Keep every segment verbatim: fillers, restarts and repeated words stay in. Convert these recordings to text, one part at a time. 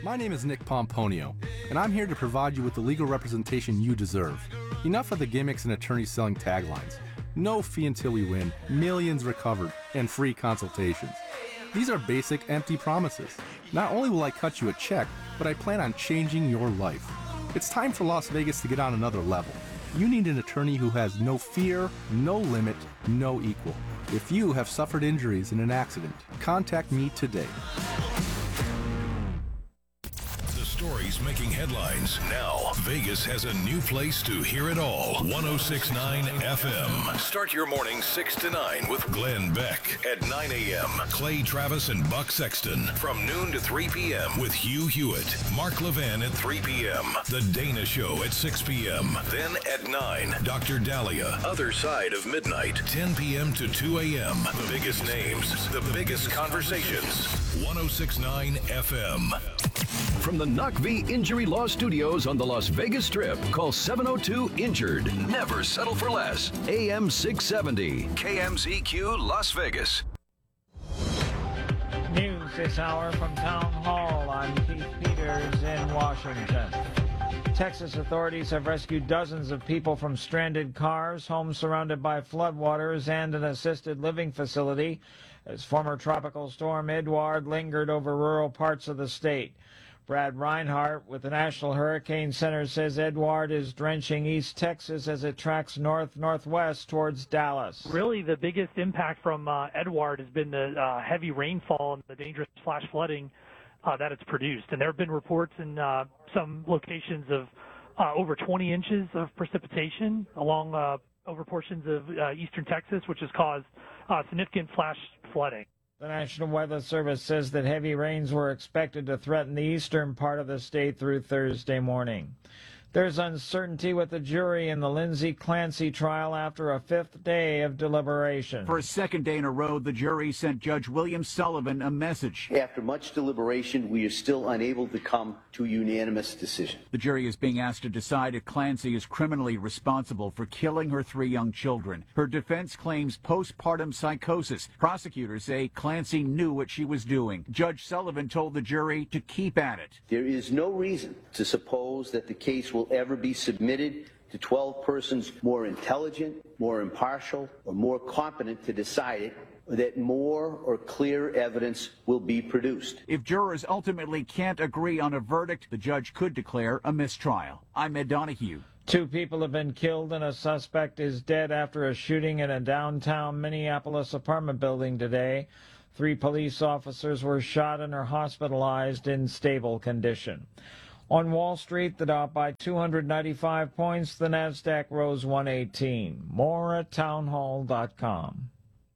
My name is Nick Pomponio, and I'm here to provide you with the legal representation you deserve. Enough of the gimmicks and attorneys selling taglines. No fee until we win, millions recovered, and free consultations. These are basic, empty promises. Not only will I cut you a check, but I plan on changing your life. It's time for Las Vegas to get on another level. You need an attorney who has no fear, no limit, no equal. If you have suffered injuries in an accident, contact me today. Stories making headlines. Now, Vegas has a new place to hear it all. one oh six point nine F M. Start your morning six to nine with Glenn Beck at nine a.m. Clay Travis and Buck Sexton from noon to three p.m. with Hugh Hewitt. Mark Levin at three p.m. The Dana Show at six p.m. Then at nine, Doctor Dahlia. Other Side of Midnight, ten p.m. to two a.m. The biggest names, the biggest conversations. one oh six point nine F M. From the N U C V Injury Law Studios on the Las Vegas Strip, call seven oh two injured. Never settle for less. A M six seventy, K M Z Q, Las Vegas. News this hour from Town Hall. I'm Keith Peters in Washington. Texas authorities have rescued dozens of people from stranded cars, homes surrounded by floodwaters, and an assisted living facility as former tropical storm Edouard lingered over rural parts of the state. Brad Reinhardt with the National Hurricane Center says Edouard is drenching East Texas as it tracks north-northwest towards Dallas. Really, the biggest impact from uh, Edouard has been the uh, heavy rainfall and the dangerous flash flooding uh, that it's produced. And there have been reports in uh, some locations of uh, over twenty inches of precipitation along uh, over portions of uh, eastern Texas, which has caused uh, significant flash flooding. The National Weather Service says that heavy rains were expected to threaten the eastern part of the state through Thursday morning. There's uncertainty with the jury in the Lindsay Clancy trial after a fifth day of deliberation. For a second day in a row, the jury sent Judge William Sullivan a message. After much deliberation, we are still unable to come to a unanimous decision. The jury is being asked to decide if Clancy is criminally responsible for killing her three young children. Her defense claims postpartum psychosis. Prosecutors say Clancy knew what she was doing. Judge Sullivan told the jury to keep at it. There is no reason to suppose that the case will ever be submitted to twelve persons more intelligent, more impartial, or more competent to decide it, or that more or clear evidence will be produced. If jurors ultimately can't agree on a verdict, the judge could declare a mistrial. I'm Ed Donahue. Two people have been killed and a suspect is dead after a shooting in a downtown Minneapolis apartment building today. Three police officers were shot and are hospitalized in stable condition. On Wall Street, the Dow by two hundred ninety-five points, the Nasdaq rose one eighteen. More at townhall dot com.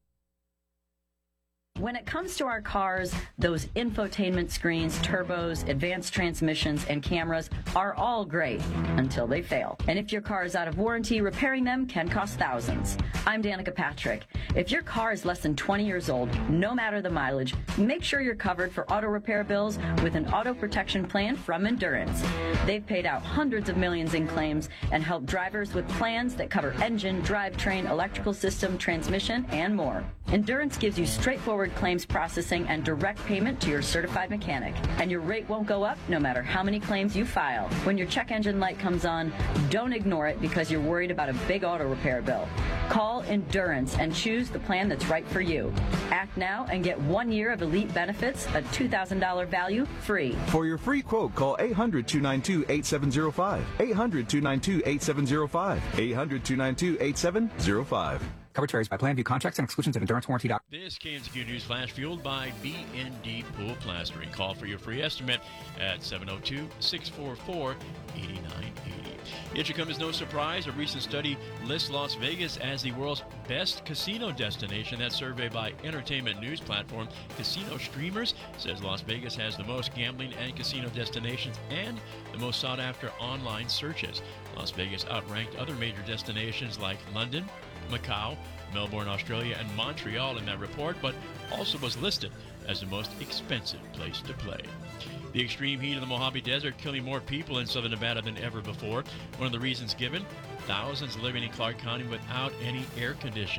When it comes to our cars, those infotainment screens, turbos, advanced transmissions, and cameras are all great until they fail. And if your car is out of warranty, repairing them can cost thousands. I'm Danica Patrick. If your car is less than twenty years old, no matter the mileage, make sure you're covered for auto repair bills with an auto protection plan from Endurance. They've paid out hundreds of millions in claims and helped drivers with plans that cover engine, drivetrain, electrical system, transmission, and more. Endurance gives you straightforward claims processing and direct payment to your certified mechanic. And your rate won't go up no matter how many claims you file. When your check engine light comes on, don't ignore it because you're worried about a big auto repair bill. Call Endurance and choose the plan that's right for you. Act now and get one year of elite benefits, a two thousand dollars value, free. For your free quote, call eight hundred, two nine two, eight seven zero five. eight hundred, two nine two, eight seven zero five. eight hundred, two nine two, eight seven zero five. Coverage varies by plan. View contracts and exclusions at endurance warranty dot com. This K M Z Q News Flash fueled by B and D Pool Plastering. Call for your free estimate at seven oh two, six four four, eight nine eight oh. It should come as no surprise. A recent study lists Las Vegas as the world's best casino destination. That survey by entertainment news platform Casino Streamers says Las Vegas has the most gambling and casino destinations and the most sought-after online searches. Las Vegas outranked other major destinations like London, Macau, Melbourne, Australia, and Montreal in that report, but also was listed as the most expensive place to play. The extreme heat of the Mojave Desert killing more people in southern Nevada than ever before. One of the reasons given, thousands living in Clark County without any air conditioning.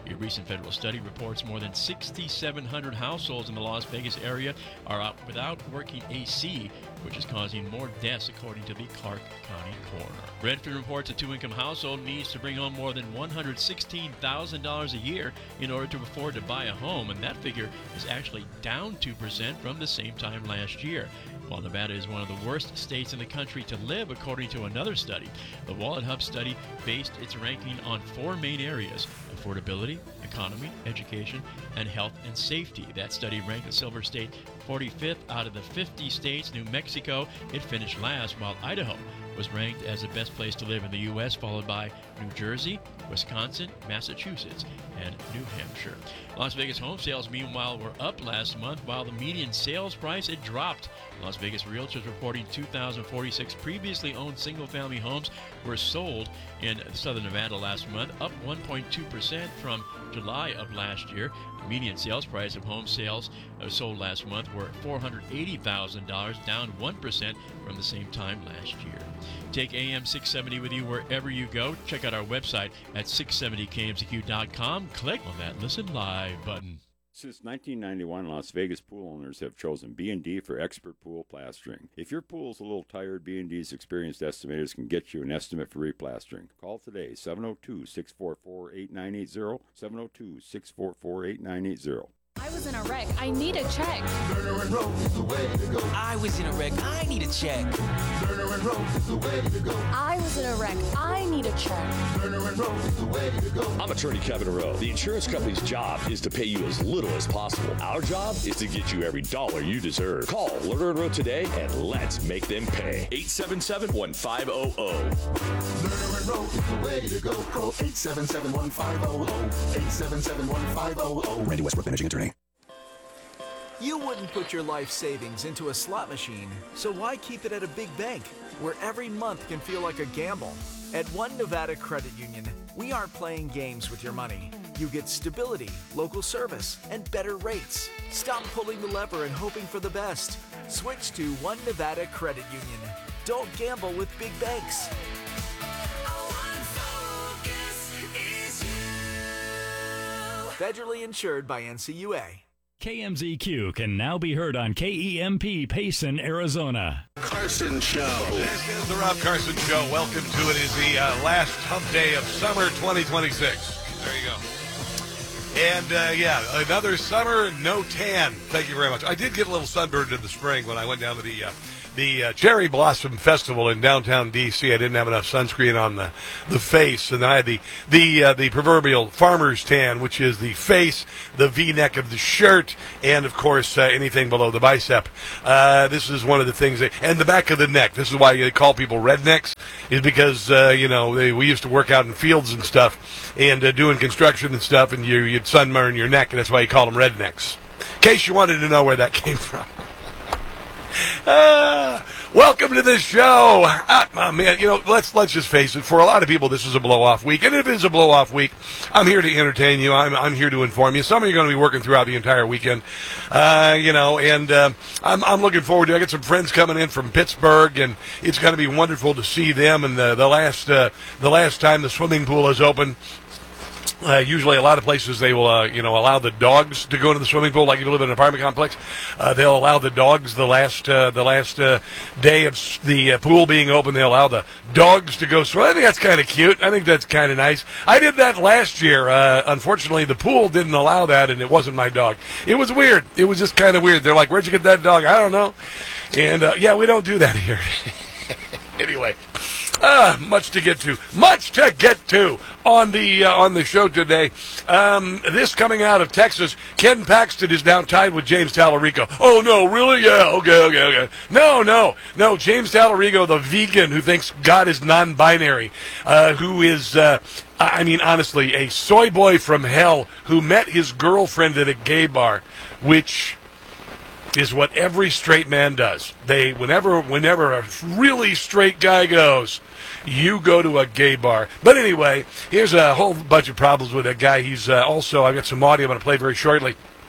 A recent federal study reports more than six thousand seven hundred households in the Las Vegas area are out without working A C, which is causing more deaths, according to the Clark County coroner. Redfin reports a two-income household needs to bring home more than one hundred sixteen thousand dollars a year in order to afford to buy a home, and that figure is actually down two percent from the same time last year. While Nevada is one of the worst states in the country to live, according to another study, the Wallet Hub study based its ranking on four main areas: affordability, economy, education, and health and safety. That study ranked the Silver State forty-fifth out of the fifty states. New Mexico, it finished last, while Idaho was ranked as the best place to live in the U S, followed by New Jersey, Wisconsin, Massachusetts, and New Hampshire. Las Vegas home sales, meanwhile, were up last month, while the median sales price, it dropped. Las Vegas Realtors reporting two thousand forty-six previously owned single-family homes were sold in southern Nevada last month, up one point two percent from July of last year. The median sales price of home sales uh, sold last month were four hundred eighty thousand dollars, down one percent from the same time last year. Take A M six seventy with you wherever you go. Check out our website at six seventy K M Z Q dot com. Click on that Listen Live button. Since nineteen ninety-one, Las Vegas pool owners have chosen B and D for expert pool plastering. If your pool's a little tired, B and D's experienced estimators can get you an estimate for replastering. Call today, seven oh two, six four four, eight nine eight zero, seven oh two, six four four, eight nine eight zero. I was in a wreck. I need a check. Lerner and Rowe is the way to go. I was in a wreck. I need a check. Lerner and Rowe is the way to go. I was in a wreck. I need a check. Lerner and Rowe is the way to go. I'm attorney Kevin Rowe. The insurance company's job is to pay you as little as possible. Our job is to get you every dollar you deserve. Call Lerner and Rowe today and let's make them pay. eight seven seven, one five zero zero. Lerner and Rowe is the way to go. Call eight seven seven, one five zero zero. eight seven seven, one five zero zero. Randy Westbrook, managing attorney. You wouldn't put your life savings into a slot machine, so why keep it at a big bank, where every month can feel like a gamble? At One Nevada Credit Union, we aren't playing games with your money. You get stability, local service, and better rates. Stop pulling the lever and hoping for the best. Switch to One Nevada Credit Union. Don't gamble with big banks. Federally insured by N C U A. K M Z Q can now be heard on K E M P Payson, Arizona. Carson Show. This is the Rob Carson Show. Welcome to it. It is the uh, last hump day of summer twenty twenty-six. There you go. And, uh, yeah, another summer, no tan. Thank you very much. I did get a little sunburned in the spring when I went down to the... Uh, The uh, Cherry Blossom Festival in downtown D C I didn't have enough sunscreen on the, the face, and I had the the uh, the proverbial farmer's tan, which is the face, the V-neck of the shirt, and of course uh, anything below the bicep. Uh, this is one of the things, that, and the back of the neck. This is why they call people rednecks, is because uh, you know they, we used to work out in fields and stuff, and uh, doing construction and stuff, and you, you'd sunburn your neck, and that's why you call them rednecks. In case you wanted to know where that came from. Uh, welcome to the show. Uh, oh man, you know, let's let's just face it. For a lot of people, this is a blow-off week, and if it is a blow-off week, I'm here to entertain you. I'm I'm here to inform you. Some of you are going to be working throughout the entire weekend, uh, you know, and uh, I'm I'm looking forward to it. I got some friends coming in from Pittsburgh, and it's going to be wonderful to see them. And the the last uh, the last time the swimming pool is open. Uh, usually a lot of places they will, uh, you know, allow the dogs to go into the swimming pool. Like if you live in an apartment complex, uh, they'll allow the dogs the last uh, the last uh, day of the uh, pool being open. They'll allow the dogs to go swim. I think that's kind of cute. I think that's kind of nice. I did that last year. Uh, unfortunately, the pool didn't allow that, and it wasn't my dog. It was weird. It was just kind of weird. They're like, where'd you get that dog? I don't know. And, uh, yeah, we don't do that here. Anyway. Ah, much to get to. Much to get to on the uh, on the show today. Um, this coming out of Texas, Ken Paxton is now tied with James Tallarico. Oh, no, really? Yeah, okay, okay, okay. No, no, no. James Tallarico, the vegan who thinks God is non-binary, uh, who is, uh, I mean, honestly, a soy boy from hell who met his girlfriend at a gay bar, which... is what every straight man does. They, whenever, whenever a really straight guy goes, you go to a gay bar. But anyway, here's a whole bunch of problems with that guy. He's uh, also, I've got some audio I'm going to play very shortly.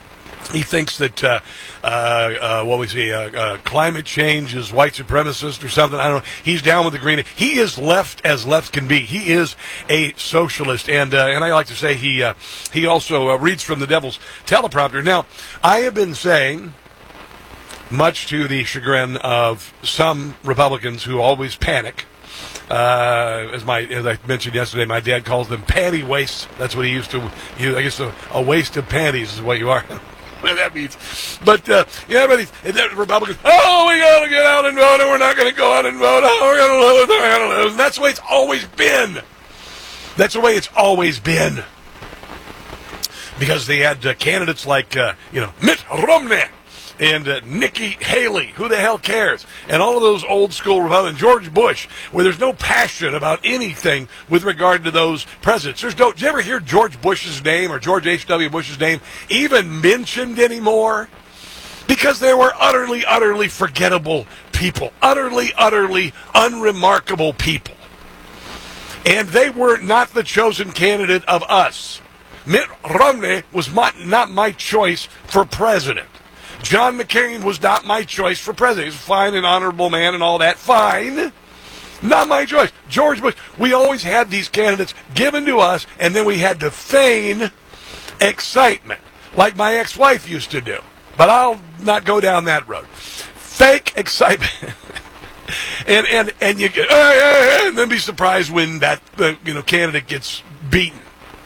He thinks that, uh, uh, uh, what was he, uh, uh, climate change is white supremacist or something. I don't know. He's down with the green. He is left as left can be. He is a socialist. And uh, and I like to say he, uh, he also uh, reads from the devil's teleprompter. Now, I have been saying, much to the chagrin of some Republicans who always panic, Uh, as my as I mentioned yesterday, my dad calls them panty wastes. That's what he used to use. I guess a, a waste of panties is what you are. What that means. But, uh, yeah, but the Republicans, oh, we got to get out and vote, and we're not going to go out and vote. Oh, we're going to lose, we're going to lose. And that's the way it's always been. That's the way it's always been. Because they had uh, candidates like, uh, you know, Mitt Romney and uh, Nikki Haley, who the hell cares? And all of those old school Republicans, George Bush, where there's no passion about anything with regard to those presidents. There's no, did you ever hear George Bush's name or George H W. Bush's name even mentioned anymore? Because they were utterly, utterly forgettable people. Utterly, utterly unremarkable people. And they were not the chosen candidate of us. Mitt Romney was my, not my choice for president. John McCain was not my choice for president. He's a fine and honorable man and all that. Fine. Not my choice. George Bush. We always had these candidates given to us, and then we had to feign excitement, like my ex-wife used to do. But I'll not go down that road. Fake excitement. and and and you get, uh, uh, and then be surprised when that uh, you know candidate gets beaten.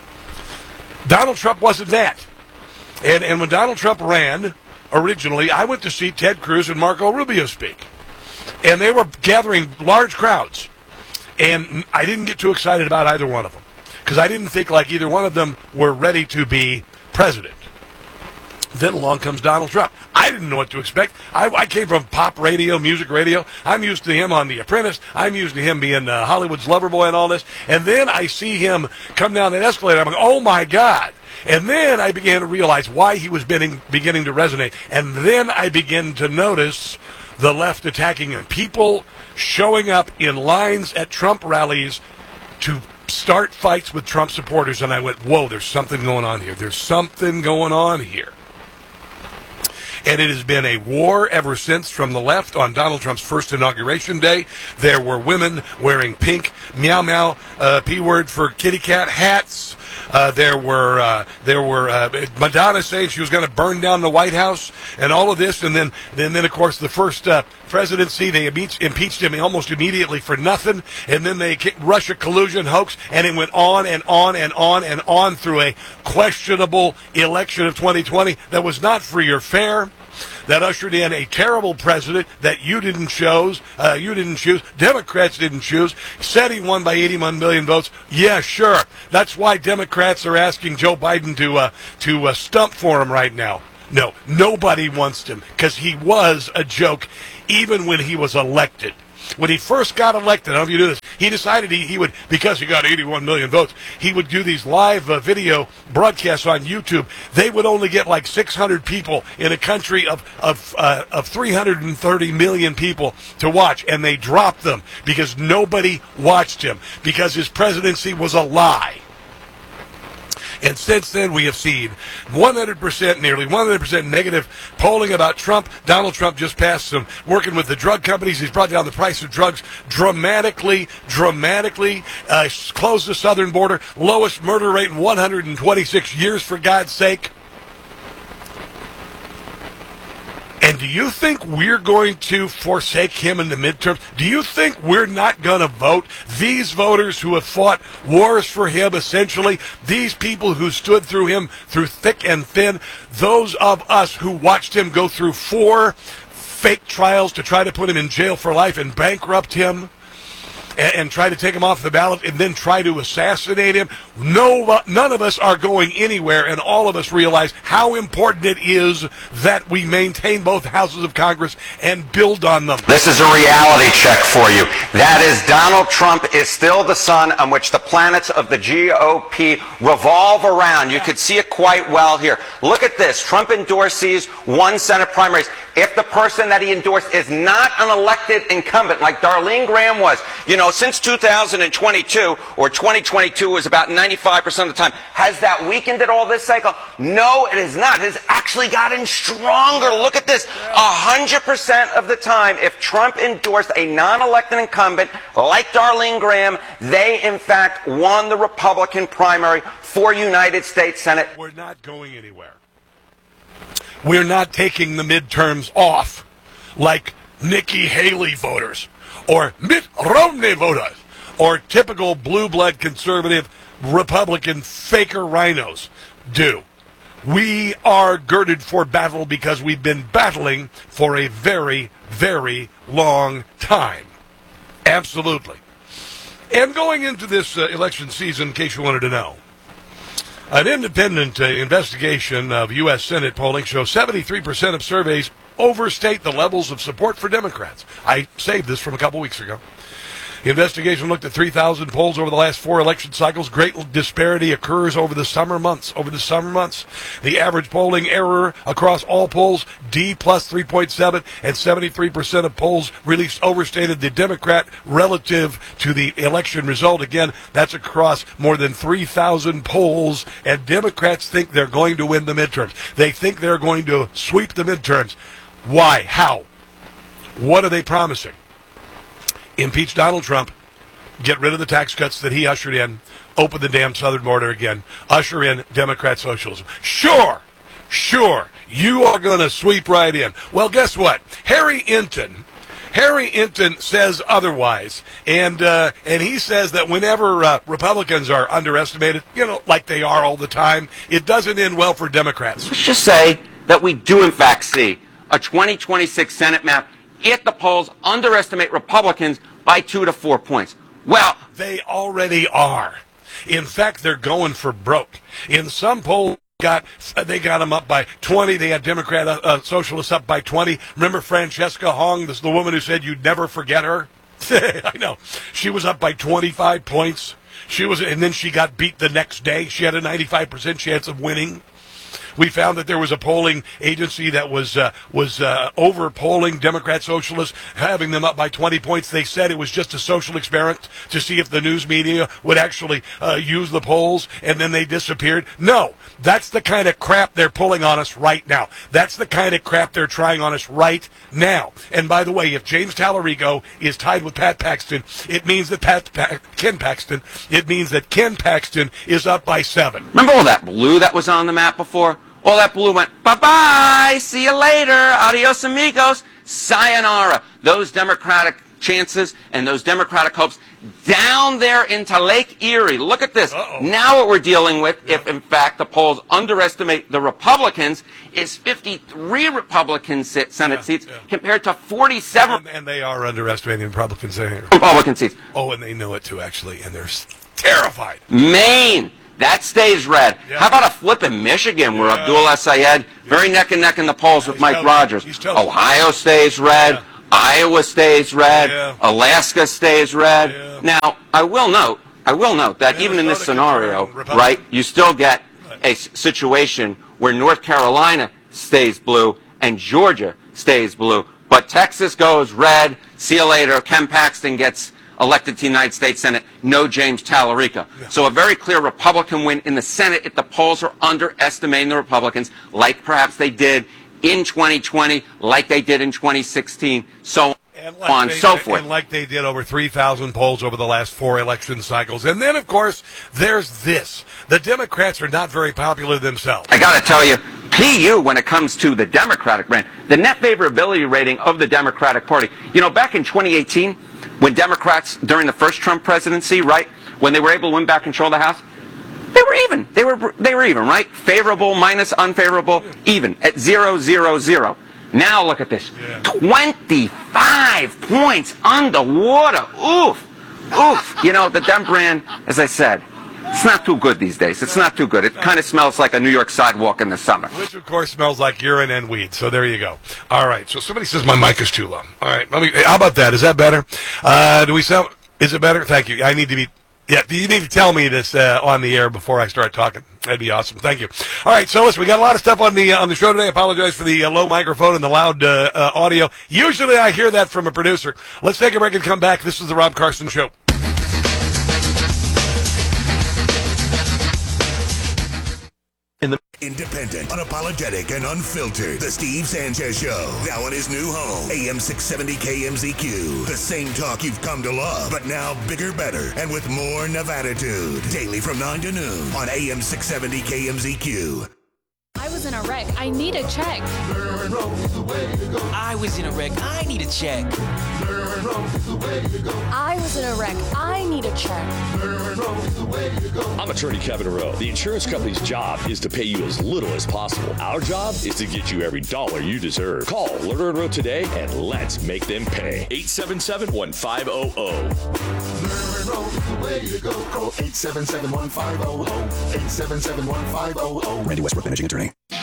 Donald Trump wasn't that. And and when Donald Trump ran, originally, I went to see Ted Cruz and Marco Rubio speak. And they were gathering large crowds. And I didn't get too excited about either one of them. Because I didn't think like either one of them were ready to be president. Then along comes Donald Trump. I didn't know what to expect. I, I came from pop radio, music radio. I'm used to him on The Apprentice. I'm used to him being uh, Hollywood's lover boy and all this. And then I see him come down that escalator. I'm like, oh, my God. And then I began to realize why he was beginning, beginning to resonate. And then I began to notice the left attacking him. People showing up in lines at Trump rallies to start fights with Trump supporters. And I went, whoa, there's something going on here. There's something going on here. And it has been a war ever since from the left. On Donald Trump's first inauguration day, there were women wearing pink meow meow, uh, P word for kitty cat hats. Uh, there were uh, there were uh, Madonna saying she was going to burn down the White House and all of this, and then then, then of course the first uh, presidency they impeached, impeached him almost immediately for nothing, and then they kicked Russia collusion hoax, and it went on and on and on and on through a questionable election of twenty twenty that was not free or fair. That ushered in a terrible president that you didn't choose, uh, you didn't choose, Democrats didn't choose, said he won by eighty-one million votes. Yeah, sure. That's why Democrats are asking Joe Biden to uh, to uh, stump for him right now. No, nobody wants him because he was a joke even when he was elected. When he first got elected, I don't know if you knew this, he decided he, he would, because he got eighty-one million votes, he would do these live uh, video broadcasts on YouTube. They would only get like six hundred people in a country of of, uh, of three hundred thirty million people to watch, and they dropped them because nobody watched him, because his presidency was a lie. And since then, we have seen one hundred percent, nearly one hundred percent negative polling about Trump. Donald Trump just passed some, working with the drug companies. He's brought down the price of drugs dramatically, dramatically, uh, closed the southern border, lowest murder rate in one hundred twenty-six years, for God's sake. And do you think we're going to forsake him in the midterms? Do you think we're not going to vote? These voters who have fought wars for him, essentially, these people who stood through him through thick and thin, those of us who watched him go through four fake trials to try to put him in jail for life and bankrupt him, and, and try to take him off the ballot and then try to assassinate him. No, none of us are going anywhere, and all of us realize how important it is that we maintain both houses of Congress and build on them. This is a reality check for you. That is, Donald Trump is still the sun on which the planets of the G O P revolve around. You could see it quite well here. Look at this. Trump endorsees one Senate primaries. If the person that he endorsed is not an elected incumbent, like Darlene Graham was, you know, since two thousand twenty-two, or twenty twenty-two was about ninety-five percent of the time, has that weakened it all this cycle? No, it has not. It has actually gotten stronger. Look at this. one hundred percent of the time, if Trump endorsed a non-elected incumbent like Darlene Graham, they, in fact, won the Republican primary for United States Senate. We're not going anywhere. We're not taking the midterms off like Nikki Haley voters or Mitt Romney voters or typical blue blood conservative Republican faker rhinos do. We are girded for battle because we've been battling for a very, very long time. Absolutely. And going into this uh, election season, in case you wanted to know, an independent uh, investigation of U S Senate polling shows seventy-three percent of surveys overstate the levels of support for Democrats. I saved this from a couple weeks ago. The investigation looked at three thousand polls over the last four election cycles. Great disparity occurs over the summer months. Over the summer months, the average polling error across all polls, D plus three point seven, and seventy-three percent of polls released overstated the Democrat relative to the election result. Again, that's across more than three thousand polls, and Democrats think they're going to win the midterms. They think they're going to sweep the midterms. Why? How? What are they promising? Impeach Donald Trump, get rid of the tax cuts that he ushered in, open the damn southern border again, usher in Democrat socialism. Sure, sure, you are going to sweep right in. Well, guess what? Harry Enton, Harry Enton says otherwise, and uh, and he says that whenever uh, Republicans are underestimated, you know, like they are all the time, it doesn't end well for Democrats. Let's just say that we do, in fact, see a twenty twenty-six Senate map if the polls underestimate Republicans by two to four points. Well, they already are. In fact, they're going for broke. In some polls, got they got them up by twenty. They had Democrat uh, uh, socialists up by twenty. Remember Francesca Hong, this the woman who said you'd never forget her? I know. She was up by twenty-five points. She was, and then she got beat the next day. She had a ninety-five percent chance of winning. We found that there was a polling agency that was uh, was uh, over polling Democrat socialists, having them up by twenty points. They said it was just a social experiment to see if the news media would actually uh, use the polls, and then they disappeared. No, that's the kind of crap they're pulling on us right now. That's the kind of crap they're trying on us right now. And by the way, if James Tallarico is tied with Pat Paxton, it means that Pat pa- Ken Paxton, it means that Ken Paxton is up by seven. Remember all that blue that was on the map before? All that blue went, bye-bye, see you later, adios amigos, sayonara. Those Democratic chances and those Democratic hopes down there into Lake Erie. Look at this. Uh-oh. Now what we're dealing with, yeah. if in fact the polls underestimate the Republicans, is fifty-three Republican sit, Senate yeah, seats yeah. compared to forty-seven. And, and they are underestimating Republicans. Republican seats. Oh, and they know it too, actually, and they're terrified. Maine. That stays red. Yeah. How about a flip in Michigan where yeah. Abdul Assayed, very neck and neck in the polls yeah, with Mike Rogers. Ohio stays red. Yeah. Iowa stays red. Yeah. Alaska stays red. Yeah. Now, I will note, I will note that yeah, even in this scenario, right, you still get a situation where North Carolina stays blue and Georgia stays blue. But Texas goes red. See you later. Ken Paxton gets elected to the United States Senate, no James Tallarico. Yeah. So a very clear Republican win in the Senate if the polls are underestimating the Republicans, like perhaps they did in twenty twenty, like they did in twenty sixteen, so and like on and so forth. And like they did over three thousand polls over the last four election cycles. And then, of course, there's this. The Democrats are not very popular themselves. I got to tell you, P U, when it comes to the Democratic brand, the net favorability rating of the Democratic Party, you know, back in twenty eighteen, when Democrats, during the first Trump presidency, right, when they were able to win back control of the House, they were even. They were they were even, right? Favorable minus unfavorable, even at zero, zero, zero. Now look at this. Yeah. twenty-five points underwater. Oof. Oof. You know, the Dem brand, as I said, it's not too good these days. It's not too good. It kind of smells like a New York sidewalk in the summer. Which, of course, smells like urine and weed. So there you go. All right. So somebody says my mic is too low. All right. Let me. How about that? Is that better? Uh, do we sound? Is it better? Thank you. I need to be. Yeah, you need to tell me this uh, on the air before I start talking. That'd be awesome. Thank you. All right, so listen, we got a lot of stuff on the uh, on the show today. I apologize for the uh, low microphone and the loud uh, uh, audio. Usually I hear that from a producer. Let's take a break and come back. This is the Rob Carson Show. In the Independent, unapologetic, and unfiltered. The Steve Sanchez Show. Now in his new home. A M six seventy K M Z Q. The same talk you've come to love, but now bigger, better, and with more Nevada-tude. Daily from nine to noon on A M six seventy K M Z Q. I was in a wreck. I need a check. I was in a wreck. I need a check. I was in a wreck. I need a check. I'm attorney Kevin Rowe. The insurance company's job is to pay you as little as possible. Our job is to get you every dollar you deserve. Call Lerner and Rowe today and let's make them pay. eight seven seven, one five zero zero. Lerner and Rowe is the way to go. Call eight seven seven, one five zero zero. eight seven seven, one five zero zero. Randy Westbrook, managing attorney.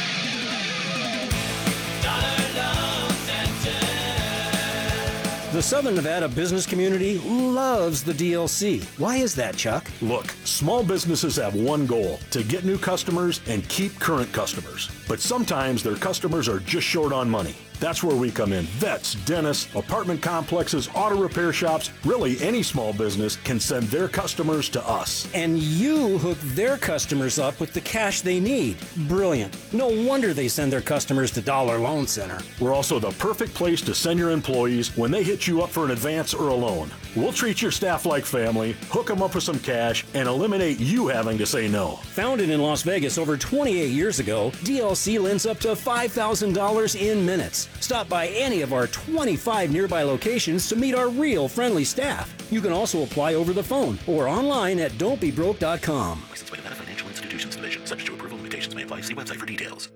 The Southern Nevada business community loves the D L C. Why is that, Chuck? Look, small businesses have one goal, to get new customers and keep current customers. But sometimes their customers are just short on money. That's where we come in. Vets, dentists, apartment complexes, auto repair shops, really any small business can send their customers to us. And you hook their customers up with the cash they need. Brilliant. No wonder they send their customers to Dollar Loan Center. We're also the perfect place to send your employees when they hit you up for an advance or a loan. We'll treat your staff like family, hook them up with some cash, and eliminate you having to say no. Founded in Las Vegas over twenty-eight years ago, D L C lends up to five thousand dollars in minutes. Stop by any of our twenty-five nearby locations to meet our real friendly staff. You can also apply over the phone or online at don't be broke dot com. Licensed by Nevada Financial Institutions Division. Subject to approval, limitations may apply. See website for details.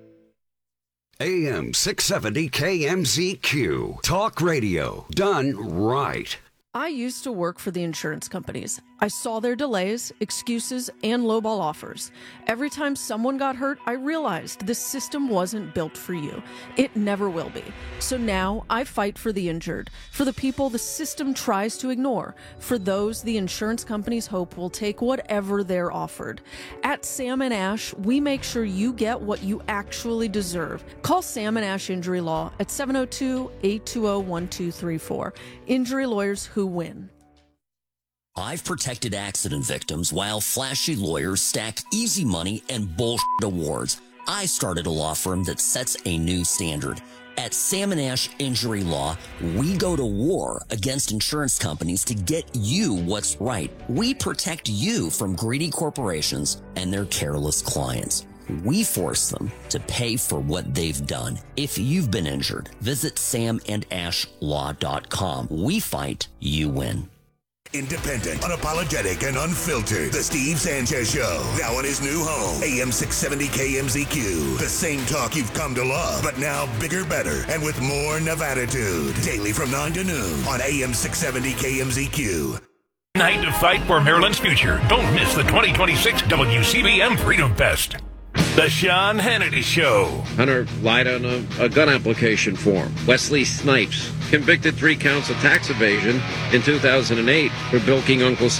A M six seventy K M Z Q. Talk radio. Done right. I used to work for the insurance companies. I saw their delays, excuses, and lowball offers. Every time someone got hurt, I realized this system wasn't built for you. It never will be. So now I fight for the injured, for the people the system tries to ignore, for those the insurance companies hope will take whatever they're offered. At Sam and Ash, we make sure you get what you actually deserve. Call Sam and Ash Injury Law at seven oh two, eight two oh, one two three four. Injury lawyers who win. I've protected accident victims while flashy lawyers stack easy money and bullshit awards. I started a law firm that sets a new standard. At Sam and Ash Injury Law, we go to war against insurance companies to get you what's right. We protect you from greedy corporations and their careless clients. We force them to pay for what they've done. If you've been injured, visit sam and ash law dot com. We fight, you win. Independent, unapologetic, and unfiltered. The Steve Sanchez Show. Now in his new home. A M six seventy K M Z Q. The same talk you've come to love, but now bigger, better, and with more Nevada-tude. Daily from nine to noon on A M six seventy K M Z Q. Night to fight for Maryland's future. Don't miss the twenty twenty-six W C B M Freedom Fest. The Sean Hannity Show. Hunter lied on a, a gun application form. Wesley Snipes, convicted three counts of tax evasion in two thousand eight for bilking Uncle Sam.